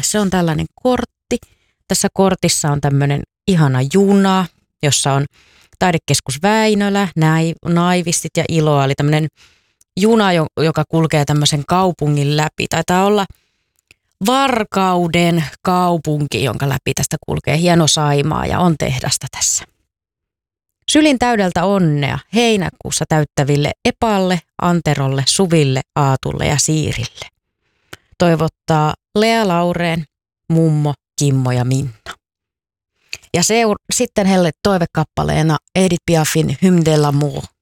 Se on tällainen kortti. Tässä kortissa on tämmöinen ihana juna, jossa on taidekeskus Väinölä, Naivistit ja Iloa, eli tämmöinen juna, joka kulkee tämmöisen kaupungin läpi. Taitaa olla Varkauden kaupunki, jonka läpi tästä kulkee hieno Saimaa ja on tehdasta tässä. Sylin täydeltä onnea heinäkuussa täyttäville Epalle, Anterolle, Suville, Aatulle ja Siirille. Toivottaa Lea Laureen, mummo, Kimmo ja Minna. Ja sitten heille toivekappaleena Edith Piafin Hymne de l'amour.